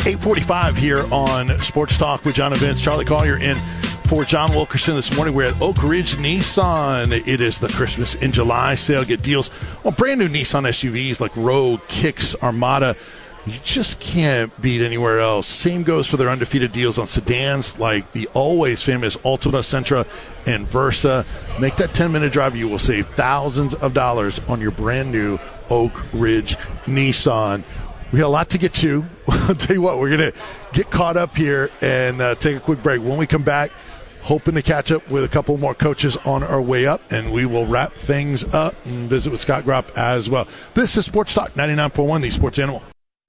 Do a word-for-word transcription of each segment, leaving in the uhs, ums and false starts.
eight forty-five here on Sports Talk with John and Vince. Charlie Collier in for John Wilkerson this morning. We're at Oak Ridge Nissan. It is the Christmas in July sale. Get deals on brand new Nissan S U Vs like Rogue, Kicks, Armada. You just can't beat anywhere else. Same goes for their undefeated deals on sedans like the always famous Altima, Sentra, and Versa. Make that ten-minute drive. You will save thousands of dollars on your brand new Oak Ridge Nissan. We got a lot to get to. I'll tell you what, we're going to get caught up here and uh, take a quick break. When we come back, hoping to catch up with a couple more coaches on our way up, and we will wrap things up and visit with Scott Gropp as well. This is Sports Talk ninety-nine point one, the Sports Animal.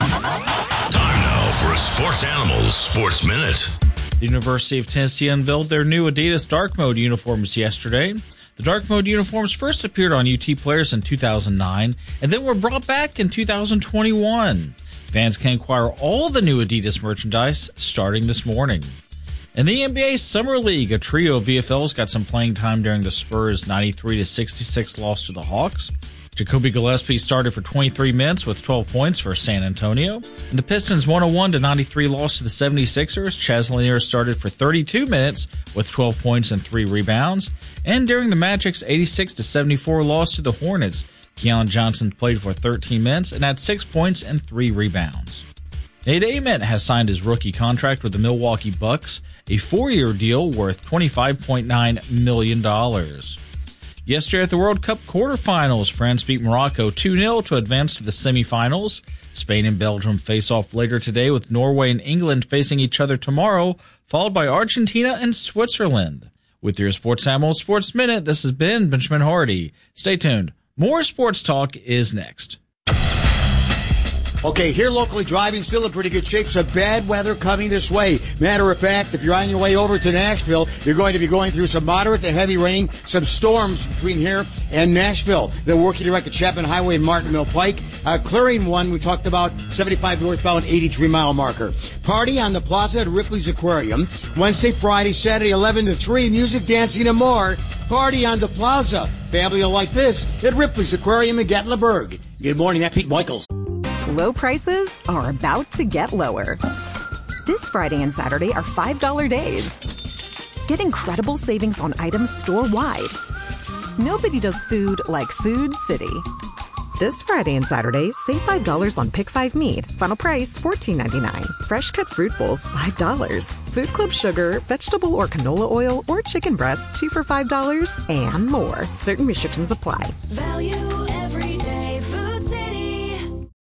Time now for a Sports Animals Sports Minute. The University of Tennessee unveiled their new Adidas Dark Mode uniforms yesterday. The Dark Mode uniforms first appeared on U T players in two thousand nine and then were brought back in two thousand twenty-one. Fans can acquire all the new Adidas merchandise starting this morning. In the N B A Summer League, a trio of V F Ls got some playing time during the Spurs' ninety-three to sixty-six loss to the Hawks. Jacoby Gillespie started for twenty-three minutes with twelve points for San Antonio. And the Pistons' one oh one to ninety-three loss to the seventy-sixers. Chaz Lanier started for thirty-two minutes with twelve points and three rebounds. And during the Magic's eighty-six to seventy-four loss to the Hornets, Keon Johnson played for thirteen minutes and had six points and three rebounds. Nate Ament has signed his rookie contract with the Milwaukee Bucks, a four-year deal worth twenty-five point nine million dollars. Yesterday at the World Cup quarterfinals, France beat Morocco two nil to advance to the semifinals. Spain and Belgium face off later today, with Norway and England facing each other tomorrow, followed by Argentina and Switzerland. With your Sports Animal Sports Minute, this has been Benjamin Hardy. Stay tuned. More sports talk is next. Okay, here locally driving still in pretty good shape. Some bad weather coming this way. Matter of fact, if you're on your way over to Nashville, you're going to be going through some moderate to heavy rain, some storms between here and Nashville. They're working direct at Chapman Highway and Martinville Pike. Uh, clearing one, we talked about seventy-five northbound, eighty-three mile marker. Party on the plaza at Ripley's Aquarium. Wednesday, Friday, Saturday, eleven to three. Music, dancing, and more. Party on the plaza. Family will like this at Ripley's Aquarium in Gatlinburg. Good morning, that's Pete Michaels. Low prices are about to get lower. This Friday and Saturday are five dollar days. Get incredible savings on items store-wide. Nobody does food like Food City. This Friday and Saturday, save five dollars on Pick five meat. Final price fourteen ninety-nine. Fresh cut fruit bowls, five dollars. Food Club sugar, vegetable or canola oil, or chicken breast, two for five dollars, and more. Certain restrictions apply. Value every day, Food City.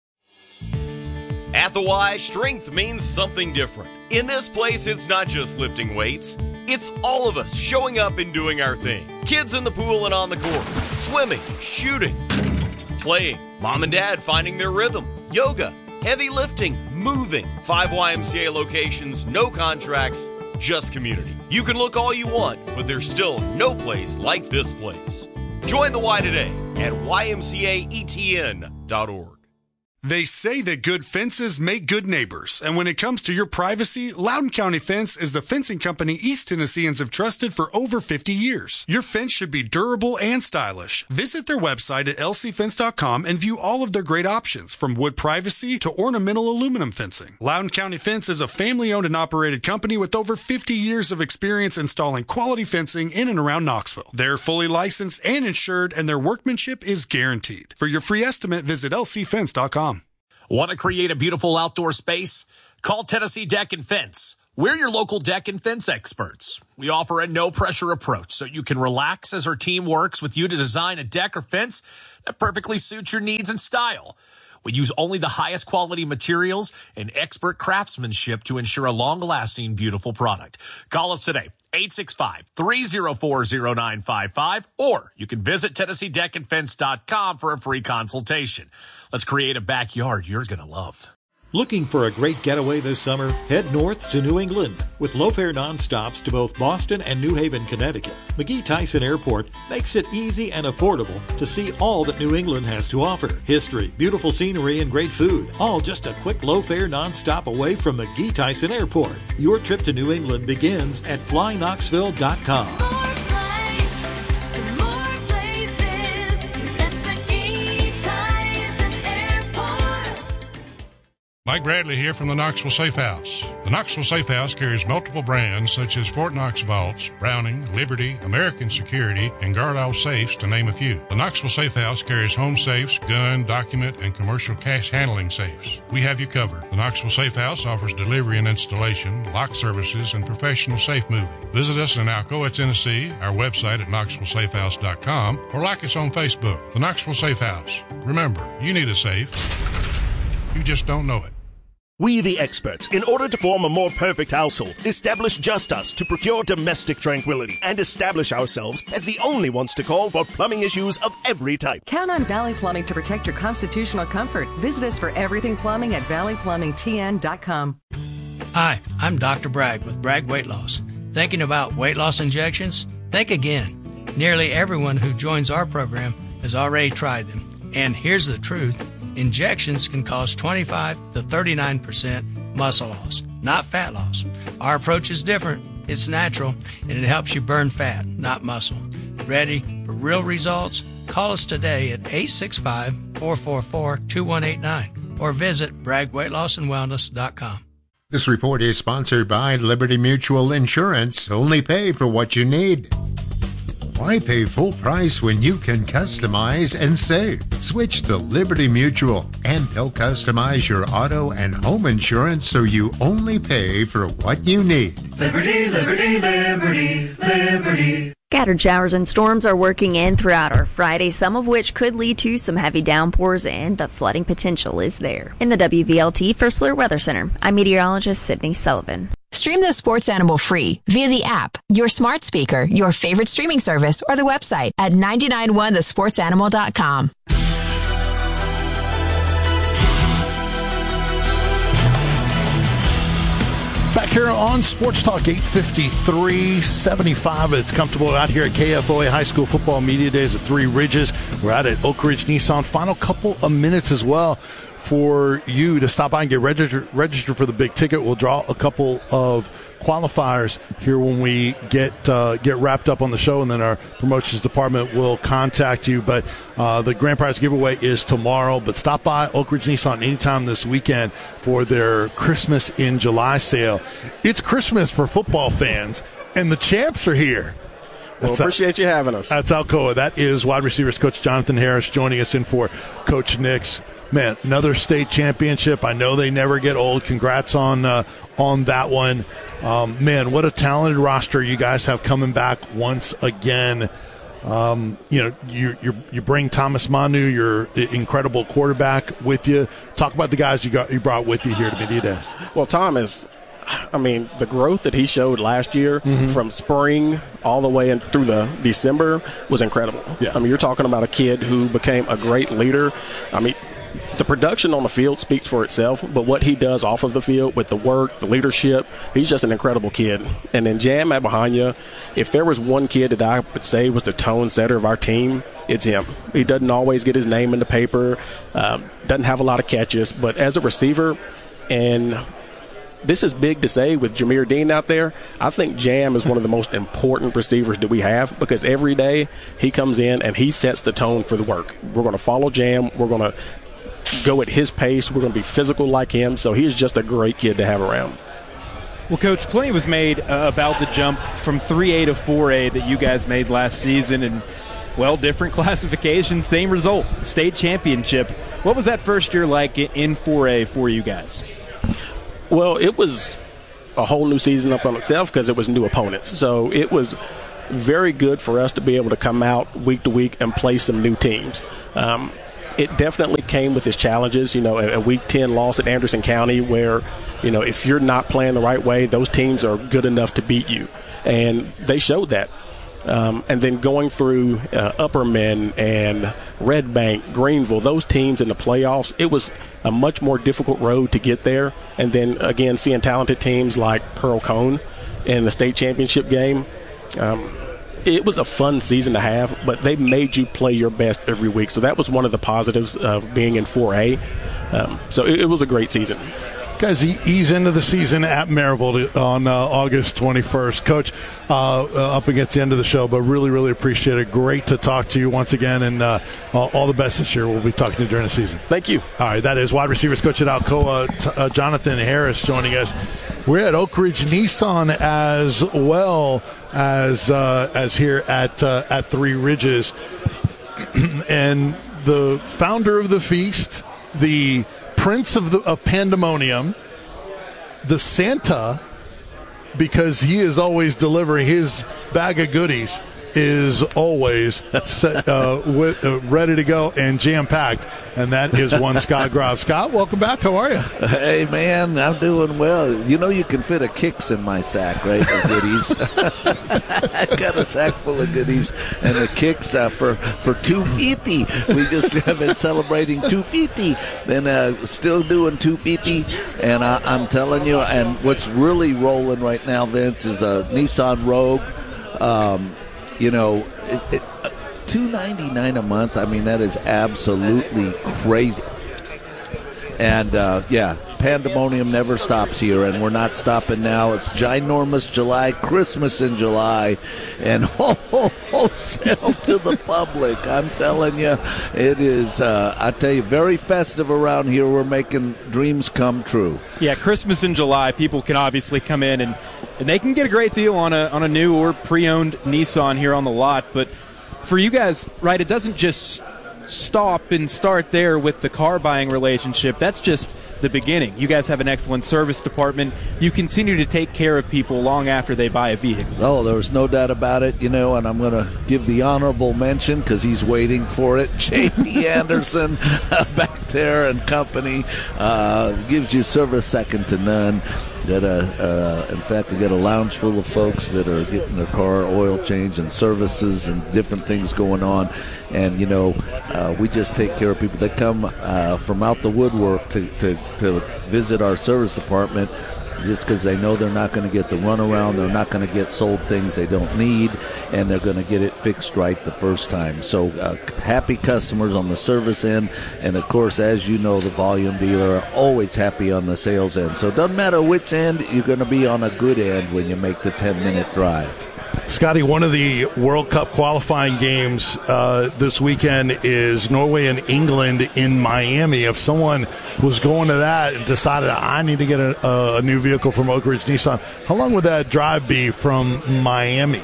At the Y, strength means something different. In this place, it's not just lifting weights. It's all of us showing up and doing our thing. Kids in the pool and on the court, swimming, shooting, playing, mom and dad finding their rhythm, yoga, heavy lifting, moving. Five Y M C A locations, no contracts, just community. You can look all you want, but there's still no place like this place. Join the Y today at Y M C A E T N dot org. They say that good fences make good neighbors, and when it comes to your privacy, Loudoun County Fence is the fencing company East Tennesseans have trusted for over fifty years. Your fence should be durable and stylish. Visit their website at L C fence dot com and view all of their great options, from wood privacy to ornamental aluminum fencing. Loudoun County Fence is a family-owned and operated company with over fifty years of experience installing quality fencing in and around Knoxville. They're fully licensed and insured, and their workmanship is guaranteed. For your free estimate, visit L C fence dot com. Want to create a beautiful outdoor space? Call Tennessee Deck and Fence. We're your local deck and fence experts. We offer a no-pressure approach so you can relax as our team works with you to design a deck or fence that perfectly suits your needs and style. We use only the highest quality materials and expert craftsmanship to ensure a long-lasting, beautiful product. Call us today, eight six five, three oh four, oh nine five five, or you can visit Tennessee Deck and Fence dot com for a free consultation. Let's create a backyard you're going to love. Looking for a great getaway this summer? Head north to New England. With low-fare nonstops to both Boston and New Haven, Connecticut, McGee Tyson Airport makes it easy and affordable to see all that New England has to offer. History, beautiful scenery, and great food, all just a quick low-fare nonstop away from McGee Tyson Airport. Your trip to New England begins at fly knoxville dot com. Mike Bradley here from the Knoxville Safe House. The Knoxville Safe House carries multiple brands such as Fort Knox Vaults, Browning, Liberty, American Security, and Guard-Off Safes, to name a few. The Knoxville Safe House carries home safes, gun, document, and commercial cash handling safes. We have you covered. The Knoxville Safe House offers delivery and installation, lock services, and professional safe moving. Visit us in Alcoa, Tennessee, our website at knoxville safe house dot com, or like us on Facebook. The Knoxville Safe House. Remember, you need a safe. You just don't know it. We, the experts, in order to form a more perfect household, establish Just Us to procure domestic tranquility and establish ourselves as the only ones to call for plumbing issues of every type. Count on Valley Plumbing to protect your constitutional comfort. Visit us for everything plumbing at valley plumbing t n dot com. Hi, I'm Doctor Bragg with Bragg Weight Loss. Thinking about weight loss injections? Think again. Nearly everyone who joins our program has already tried them. And here's the truth. Injections can cause twenty-five to thirty-nine percent muscle loss, not fat loss. Our approach is different. It's natural, and it helps you burn fat, not muscle. Ready for real results? Call us today at eight six five, four four four, two one eight nine or visit bragg weight loss and wellness dot com. This report is sponsored by Liberty Mutual Insurance. Only pay for what you need. Why pay full price when you can customize and save? Switch to Liberty Mutual, and they'll customize your auto and home insurance so you only pay for what you need. Liberty, liberty, liberty, liberty. Scattered showers and storms are working in throughout our Friday, some of which could lead to some heavy downpours, and the flooding potential is there. In the W V L T First Alert Weather Center, I'm meteorologist Sydney Sullivan. Stream the Sports Animal free via the app, your smart speaker, your favorite streaming service, or the website at nine nine one the sports animal dot com. Back here on Sports Talk eight fifty-three seventy-five. It's comfortable out here at K F O A High School Football Media Days at Three Ridges. We're out at Oak Ridge Nissan. Final couple of minutes as well for you to stop by and get registered, registered for the big ticket. We'll draw a couple of qualifiers here when we get uh, get wrapped up on the show, and then our promotions department will contact you. But uh, the grand prize giveaway is tomorrow. But stop by Oak Ridge Nissan anytime this weekend for their Christmas in July sale. It's Christmas for football fans, and the champs are here. Well, That's appreciate a, you having us. That's Alcoa. That is wide receivers coach Jonathan Harris joining us in for Coach Nix. Man, another state championship. I know they never get old. Congrats on uh, on that one. Um, man, what a talented roster you guys have coming back once again. Um, you know, you you you bring Thomas Manu, your incredible quarterback, with you. Talk about the guys you got you brought with you here to Media Days. Well, Thomas, I mean, the growth that he showed last year mm-hmm. from spring all the way in through the December was incredible. Yeah. I mean, you're talking about a kid who became a great leader. I mean, the production on the field speaks for itself, but what he does off of the field with the work, the leadership, he's just an incredible kid. And then Jam Abahanya, if there was one kid that I would say was the tone setter of our team, it's him. He doesn't always get his name in the paper, uh, doesn't have a lot of catches, but as a receiver, and this is big to say with Jameer Dean out there, I think Jam is one of the most important receivers that we have, because every day he comes in and he sets the tone for the work. We're going to follow Jam. We're going to go at his pace. We're going to be physical like him. So he's just a great kid to have around. Well, Coach, plenty was made uh, about the jump from three A to four A that you guys made last season. And, well, different classifications, same result, state championship. What was that first year like in four A for you guys? Well, it was a whole new season up on itself because it was new opponents. So it was very good for us to be able to come out week to week and play some new teams. Um, it definitely came with its challenges. You know, a, a week ten loss at Anderson County where, you know, if you're not playing the right way, those teams are good enough to beat you. And they showed that. Um, and then going through uh, Upperman and Red Bank, Greenville, those teams in the playoffs, it was a much more difficult road to get there. And then, again, seeing talented teams like Pearl Cone in the state championship game, um, it was a fun season to have, but they made you play your best every week. So that was one of the positives of being in four A. Um, so it, it was a great season. Guys, e- ease into the season at Maryville on uh, August twenty-first. Coach, uh, uh, up against the end of the show, but really, really appreciate it. Great to talk to you once again, and uh, all, all the best this year. We'll be talking to you during the season. Thank you. All right, that is wide receivers coach at Alcoa, t- uh, Jonathan Harris, joining us. We're at Oak Ridge Nissan as well as uh, as here at uh, at Three Ridges, and the founder of the feast, the Prince of the of Pandemonium, the Santa, because he is always delivering his bag of goodies, is always set, uh, with, uh, ready to go and jam-packed, and that is one Scott Groff. Scott, welcome back. How are you? Hey, man, I'm doing well. You know you can fit a Kicks in my sack, right, of goodies. I got a sack full of goodies, and the Kicks uh, for, for two fifty. We just have been celebrating two fifty, and uh, still doing two fifty, and I, I'm telling you, and what's really rolling right now, Vince, is a Nissan Rogue. Um, You know, it, it, two ninety-nine a month. I mean, that is absolutely crazy. And uh, yeah, pandemonium never stops here, and we're not stopping now. It's ginormous July, Christmas in July, and wholesale to the public. I'm telling you, it is. Uh, I tell you, very festive around here. We're making dreams come true. Yeah, Christmas in July. People can obviously come in and. And they can get a great deal on a on a new or pre-owned Nissan here on the lot. But for you guys, right, it doesn't just stop and start there with the car buying relationship. That's just the beginning. You guys have an excellent service department. You continue to take care of people long after they buy a vehicle. Oh, there's no doubt about it, you know, and I'm going to give the honorable mention because he's waiting for it. J P Anderson uh, back there and company uh, gives you service second to none. That, uh, uh, in fact, we got a lounge full of folks that are getting their car oil changed and services and different things going on. And, you know, uh, we just take care of people that come uh, from out the woodwork to, to, to visit our service department just because they know they're not going to get the runaround, they're not going to get sold things they don't need, and they're going to get it fixed right the first time. So uh, happy customers on the service end, and of course, as you know, the volume dealer are always happy on the sales end. So it doesn't matter which end, you're going to be on a good end when you make the ten-minute drive. Scotty, one of the World Cup qualifying games uh, this weekend is Norway and England in Miami. If someone was going to that and decided I need to get a, a new vehicle from Oak Ridge Nissan, how long would that drive be from Miami?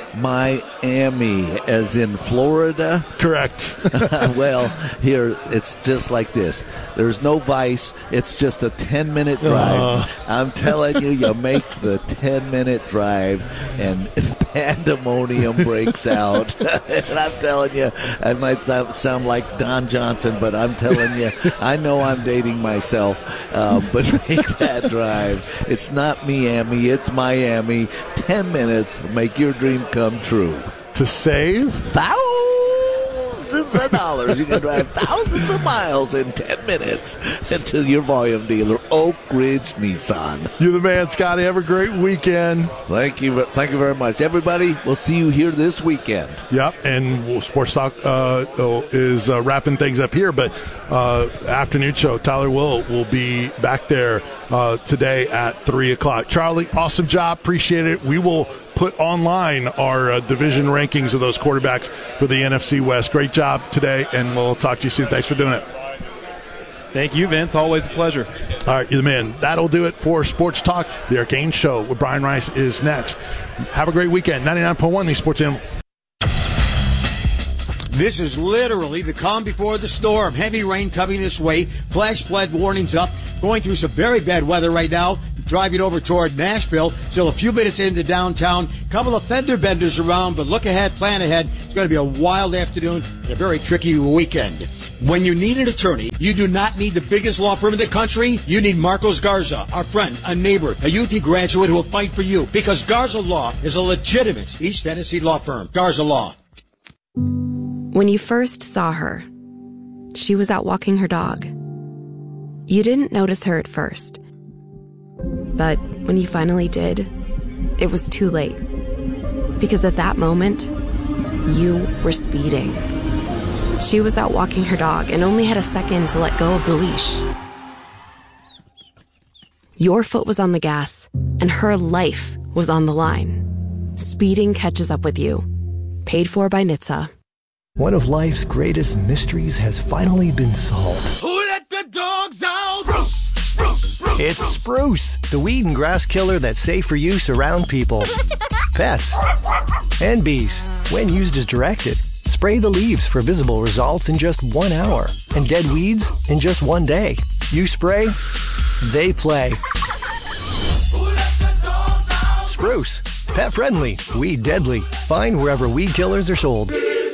Miami, as in Florida? Correct. Well, here, it's just like this. There's no vice. It's just a ten-minute drive. Uh. I'm telling you, you make the ten-minute drive, and pandemonium breaks out. And I'm telling you, I might sound like Don Johnson, but I'm telling you, I know I'm dating myself, uh, but make that drive. It's not Miami, it's Miami. ten minutes, make your dream come come true. To save thousands of dollars, you can drive thousands of miles in ten minutes into your volume dealer, Oak Ridge Nissan. You're the man, Scotty. Have a great weekend. Thank you. Thank you very much. Everybody, we'll see you here this weekend. Yep, and Sports Talk uh, is uh, wrapping things up here, but uh, afternoon show, Tyler Will will be back there uh, today at three o'clock. Charlie, awesome job. Appreciate it. We will put online our uh, division rankings of those quarterbacks for the N F C West. Great job today, and we'll talk to you soon. Thanks for doing it. Thank you, Vince. Always a pleasure. All right, you're the man. That'll do it for Sports Talk. The Eric Gaines Show with Brian Rice is next. Have a great weekend. ninety-nine point one, the Sports Animal. This is literally the calm before the storm. Heavy rain coming this way. Flash flood warnings up. Going through some very bad weather right now. Driving over toward Nashville. Still a few minutes into downtown. Couple of fender benders around, but look ahead, plan ahead. It's going to be a wild afternoon and a very tricky weekend. When you need an attorney, you do not need the biggest law firm in the country. You need Marcos Garza, our friend, a neighbor, a U T graduate who will fight for you. Because Garza Law is a legitimate East Tennessee law firm. Garza Law. When you first saw her, she was out walking her dog. You didn't notice her at first. But when you finally did, it was too late. Because at that moment, you were speeding. She was out walking her dog and only had a second to let go of the leash. Your foot was on the gas, and her life was on the line. Speeding catches up with you. Paid for by N H T S A. One of life's greatest mysteries has finally been solved. Who let the dogs out? Spruce, spruce, spruce. It's Spruce, the weed and grass killer that's safe for use around people, pets, and bees. When used as directed, spray the leaves for visible results in just one hour, and dead weeds in just one day. You spray, they play. Spruce, pet friendly, weed deadly. Find wherever weed killers are sold.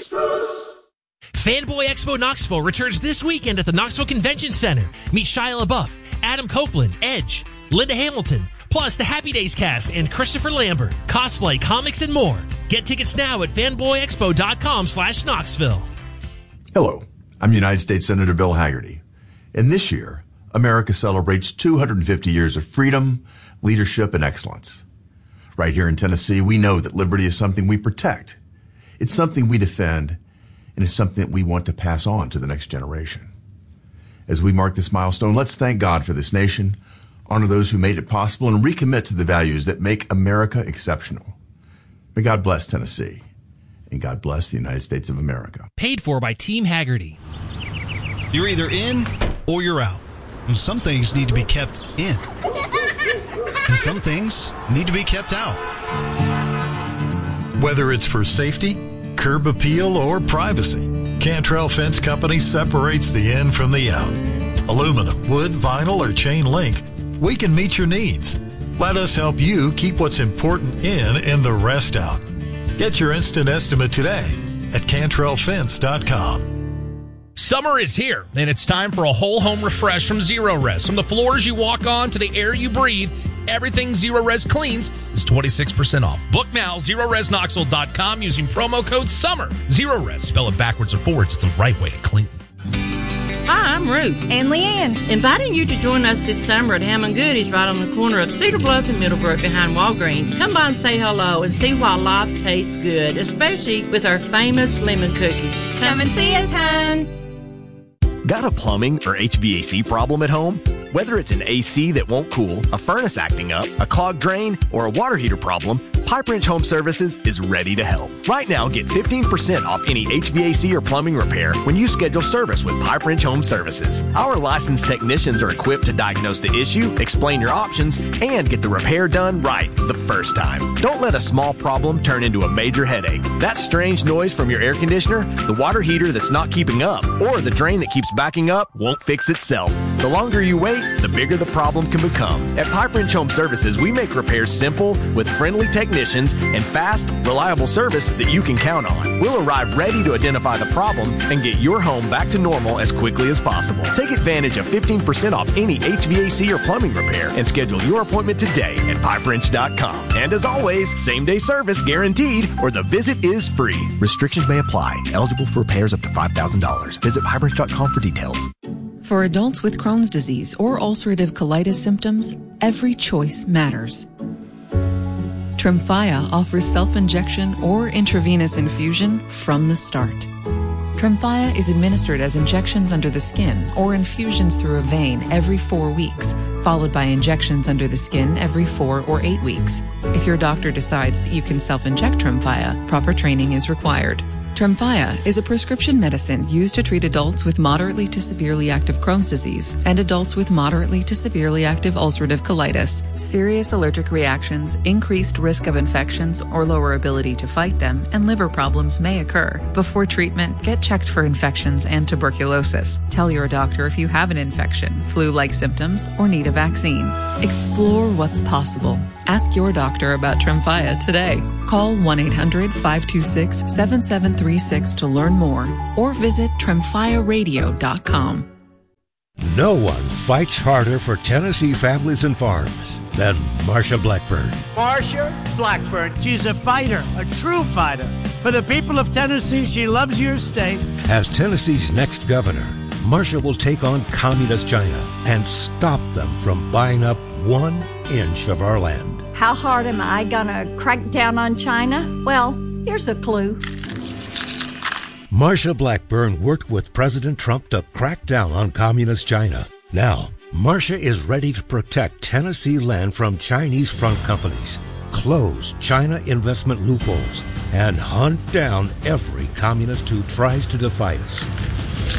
Fanboy Expo Knoxville returns this weekend at the Knoxville Convention Center. Meet Shia LaBeouf, Adam Copeland, Edge, Linda Hamilton, plus the Happy Days cast and Christopher Lambert, cosplay, comics, and more. Get tickets now at fanboyexpo.com slash Knoxville. Hello, I'm United States Senator Bill Hagerty. And this year, America celebrates two hundred fifty years of freedom, leadership, and excellence. Right here in Tennessee, we know that liberty is something we protect. It's something we defend, and it's something that we want to pass on to the next generation. As we mark this milestone, let's thank God for this nation, honor those who made it possible, and recommit to the values that make America exceptional. May God bless Tennessee, and God bless the United States of America. Paid for by Team Hagerty. You're either in or you're out. And some things need to be kept in. And some things need to be kept out. Whether it's for safety, curb appeal, or privacy, Cantrell Fence Company separates the in from the out. Aluminum, wood, vinyl, or chain link, we can meet your needs. Let us help you keep what's important in and the rest out. Get your instant estimate today at Cantrell Fence dot com. Summer is here, and it's time for a whole home refresh from Zero Res. From the floors you walk on to the air you breathe, everything Zero Res cleans is twenty-six percent off. Book now, zero res knoxville dot com using promo code SUMMER. Zero Res, spell it backwards or forwards. It's the right way to clean. Hi, I'm Ruth. And Leanne. Inviting you to join us this summer at Hammond Goodies right on the corner of Cedar Bluff and Middlebrook behind Walgreens. Come by and say hello and see why life tastes good, especially with our famous lemon cookies. Come and see us, hon. Got a plumbing or H V A C problem at home? Whether it's an A C that won't cool, a furnace acting up, a clogged drain, or a water heater problem, Pipe Wrench Home Services is ready to help. Right now, get fifteen percent off any H V A C or plumbing repair when you schedule service with Pipe Wrench Home Services. Our licensed technicians are equipped to diagnose the issue, explain your options, and get the repair done right the first time. Don't let a small problem turn into a major headache. That strange noise from your air conditioner, the water heater that's not keeping up, or the drain that keeps backing up won't fix itself. The longer you wait, the bigger the problem can become. At Pipe Wrench Home Services, we make repairs simple with friendly technicians and fast, reliable service that you can count on. We'll arrive ready to identify the problem and get your home back to normal as quickly as possible. Take advantage of fifteen percent off any H V A C or plumbing repair and schedule your appointment today at pipe wrench dot com. And as always, same-day service guaranteed or the visit is free. Restrictions may apply. Eligible for repairs up to five thousand dollars. Visit pipe wrench dot com for details. For adults with Crohn's disease or ulcerative colitis symptoms, every choice matters. Tremfya offers self-injection or intravenous infusion from the start. Tremfya is administered as injections under the skin or infusions through a vein every four weeks, followed by injections under the skin every four or eight weeks. If your doctor decides that you can self-inject Tremfya, proper training is required. Tremfya is a prescription medicine used to treat adults with moderately to severely active Crohn's disease and adults with moderately to severely active ulcerative colitis. Serious allergic reactions, increased risk of infections or lower ability to fight them, and liver problems may occur. Before treatment, get checked for infections and tuberculosis. Tell your doctor if you have an infection, flu-like symptoms, or need a vaccine. Explore what's possible. Ask your doctor about Tremfya today. Call one eight hundred five two six seven seven three six to learn more or visit tremfya radio dot com. No one fights harder for Tennessee families and farms than Marsha Blackburn. Marsha Blackburn, she's a fighter, a true fighter. For the people of Tennessee, she loves your state. As Tennessee's next governor, Marsha will take on communist China and stop them from buying up one inch of our land. How hard am I gonna crack down on China? Well, here's a clue. Marsha Blackburn worked with President Trump to crack down on communist China. Now, Marcia is ready to protect Tennessee land from Chinese front companies, close China investment loopholes, and hunt down every communist who tries to defy us.